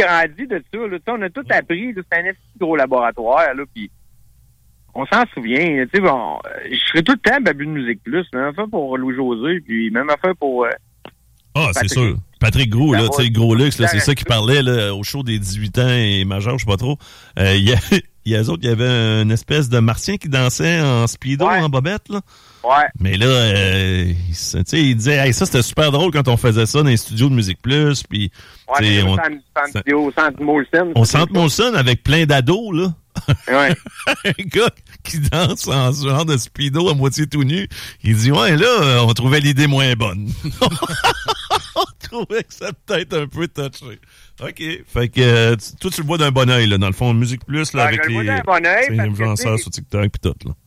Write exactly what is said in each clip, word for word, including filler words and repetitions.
grandi de ça. Là. On a tout appris. C'est un gros laboratoire. Là, puis on s'en souvient. Bon, je serais tout le temps Babu de Musique Plus. Même affaire pour Louis-José, puis même affaire pour... Euh, ah, c'est sûr. Patrick Gros, là, tu sais, le gros luxe, là, c'est ça qui parlait là, au show des dix-huit ans et majeur, je sais pas trop. Euh, il y a, il y a eux autres, il y avait une espèce de martien qui dansait en speedo, ouais. en bobette, là. Ouais. Mais là, euh, tu sais, il disait, hey, ça, c'était super drôle quand on faisait ça dans les studios de Musique Plus, puis... Ouais, on, on, au centre Molson. Au centre Molson, avec plein d'ados, là. Ouais. Un gars qui danse en ce genre de speedo à moitié tout nu, il dit, ouais, là, on trouvait l'idée moins bonne. On trouvait que ça peut-être un peu touché. OK. Fait que euh, toi, tu le vois d'un bon oeil, là, dans le fond, Musique Plus, là, ben, avec les, bon les influenceurs sur TikTok et tout, là.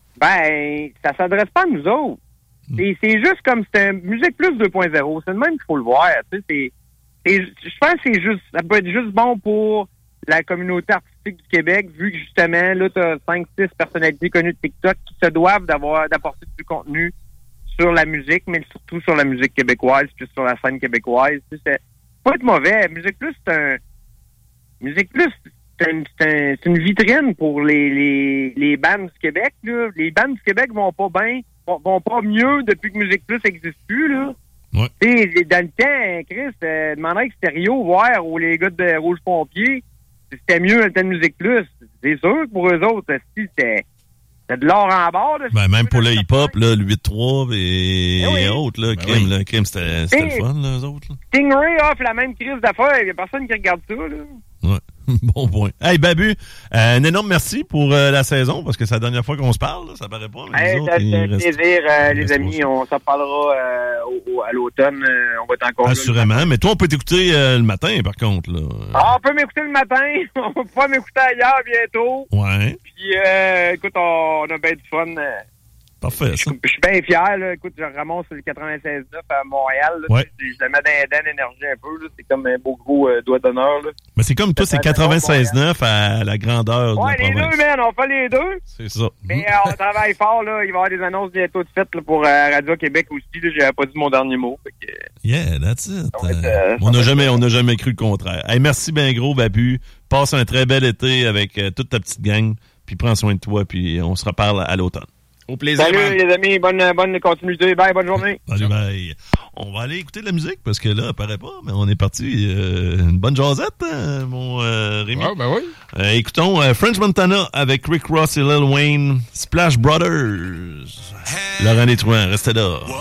Ben, ça s'adresse pas à nous autres. Mm. C'est, c'est juste comme c'est un Musique Plus deux point zéro. C'est le même qu'il faut le voir. Tu sais, c'est, c'est, je pense que c'est juste, ça peut être juste bon pour la communauté artistique du Québec, vu que justement, là, t'as cinq six personnalités connues de TikTok qui se doivent d'avoir, d'apporter du contenu sur la musique, mais surtout sur la musique québécoise, puis sur la scène québécoise. Tu sais, c'est pas être mauvais. Musique Plus, c'est un... Musique Plus, c'est, un, c'est, un, c'est une vitrine pour les, les, les bandes du Québec, là. Les bandes du Québec vont pas bien, vont, vont pas mieux depuis que Musique Plus n'existe plus, là. Ouais. Tu sais, dans le temps, Chris, euh, demandait avec Stéréo, voir, ou les gars de Rouge Pompier, c'était mieux dans le temps de Musique Plus. C'est sûr que pour eux autres, si c'était... C'est de l'or en bord. Là, ben, même pour le hip-hop, là, le huit trois et, oui. et autres, là, ben crime, oui. là, crime, c'était, c'était le fun, là, eux autres. Là. Stingray offre la même crise d'affaires. Il n'y a personne qui regarde ça, là. Ouais. Bon point. Hey, Babu, euh, un énorme merci pour euh, la saison, parce que c'est la dernière fois qu'on se parle, là, ça paraît pas. Mais hey, autres, c'est un restent, plaisir, euh, les amis. On s'en parlera euh, au, au, à l'automne. Euh, on va être encore assurément. Là, mais toi, on peut t'écouter euh, le matin, par contre. Là. Ah, on peut m'écouter le matin. On va pouvoir m'écouter ailleurs bientôt. Ouais. Puis, euh, écoute, on, on a bien du fun. Euh, Parfait, ça. Je suis bien fier, là. Écoute, je ramasse le quatre-vingt-seize neuf à Montréal. Là. Ouais. Je, je le mets dans, dans l'énergie un peu. Là. C'est comme un beau gros euh, doigt d'honneur. Là. Mais c'est comme toi, c'est quatre-vingt-seize neuf à la grandeur ouais, de la les province. deux, man. On fait les deux. C'est ça. Mais euh, on travaille fort. Là. Il va y avoir des annonces bientôt de fête là, pour euh, Radio-Québec aussi. Là. J'avais pas dit mon dernier mot. Fait que, yeah, that's it. Ça être, euh, on n'a jamais, on n'a jamais cru le contraire. Hey, merci bien gros, Babu. Passe un très bel été avec euh, toute ta petite gang. Puis prends soin de toi. Puis on se reparle à l'automne. Au plaisir. Salut man. les amis, bonne, bonne continuité. Bye, bonne journée. Salut, bye. On va aller écouter de la musique parce que là, elle paraît pas, mais on est parti. Euh, une bonne jasette, hein, mon euh, Rémi. Ah, ben oui. Euh, écoutons euh, French Montana avec Rick Ross et Lil Wayne, Splash Brothers. Laurent Détrouin, restez là.